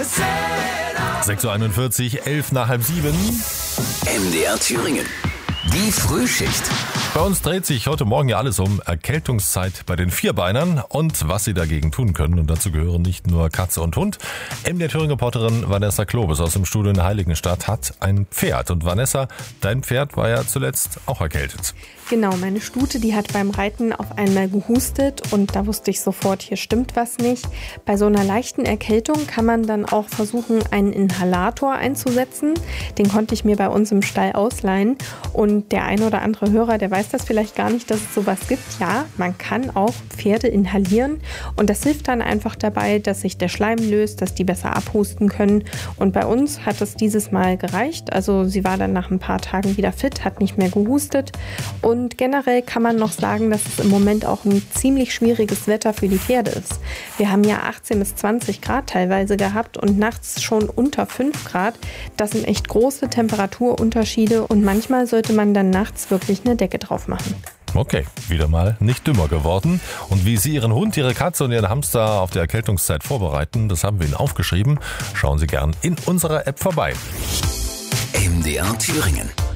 6.41 Uhr, 11 nach halb 7. MDR Thüringen. Die Frühschicht. Bei uns dreht sich heute Morgen ja alles um Erkältungszeit bei den Vierbeinern und was sie dagegen tun können. Und dazu gehören nicht nur Katze und Hund. MDR Thüringen-Reporterin Vanessa Klobes aus dem Studio in Heiligenstadt hat ein Pferd. Und Vanessa, dein Pferd war ja zuletzt auch erkältet. Genau, meine Stute, die hat beim Reiten auf einmal gehustet und da wusste ich sofort, hier stimmt was nicht. Bei so einer leichten Erkältung kann man dann auch versuchen, einen Inhalator einzusetzen. Den konnte ich mir bei uns im Stall ausleihen und der ein oder andere Hörer, der weiß das vielleicht gar nicht, dass es sowas gibt. Ja, man kann auch Pferde inhalieren und das hilft dann einfach dabei, dass sich der Schleim löst, dass die besser abhusten können. Und bei uns hat es dieses Mal gereicht. Also sie war dann nach ein paar Tagen wieder fit, hat nicht mehr gehustet. Und generell kann man noch sagen, dass es im Moment auch ein ziemlich schwieriges Wetter für die Pferde ist. Wir haben ja 18 bis 20 Grad teilweise gehabt und nachts schon unter 5 Grad. Das sind echt große Temperaturunterschiede und manchmal sollte man dann nachts wirklich eine Decke drauf machen. Okay, wieder mal nicht dümmer geworden. Und wie Sie Ihren Hund, Ihre Katze und Ihren Hamster auf die Erkältungszeit vorbereiten, das haben wir Ihnen aufgeschrieben. Schauen Sie gern in unserer App vorbei. MDR Thüringen.